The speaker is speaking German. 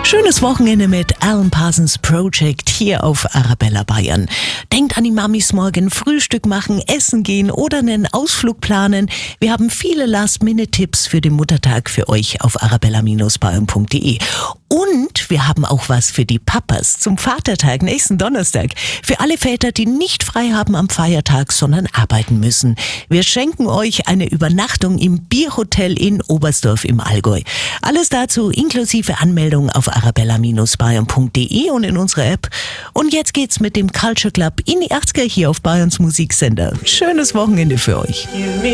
Schönes Wochenende mit Alan Parsons Project hier auf Arabella Bayern. Denkt an die Mamis morgen, Frühstück machen, essen gehen oder einen Ausflug planen. Wir haben viele Last-Minute-Tipps für den Muttertag für euch auf arabella-bayern.de. Und wir haben auch was für die Papas zum Vatertag nächsten Donnerstag. Für alle Väter, die nicht frei haben am Feiertag, sondern arbeiten müssen. Wir schenken euch eine Übernachtung im Bierhotel in Oberstdorf im Allgäu. Alles dazu inklusive Anmeldung auf arabella-bayern.de und in unserer App. Und jetzt geht's mit dem Culture Club in die 80er hier auf Bayerns Musiksender. Schönes Wochenende für euch.